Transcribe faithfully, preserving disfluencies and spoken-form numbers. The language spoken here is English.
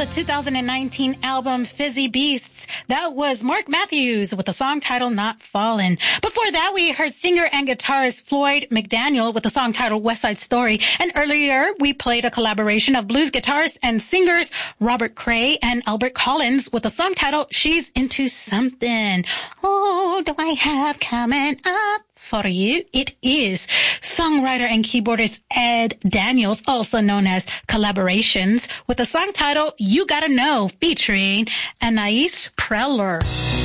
the two thousand nineteen album Fizzy Beasts. That was Mark Matthews with the song titled Not Fallen. Before that, we heard singer and guitarist Floyd McDaniel with the song titled West Side Story. And earlier, we played a collaboration of blues guitarists and singers Robert Cray and Albert Collins with the song titled She's Into Something. Oh, do I have coming up for you? It is songwriter and keyboardist Ed Daniels, also known as Collaborations, with the song title You Gotta Know, featuring Anais Preller.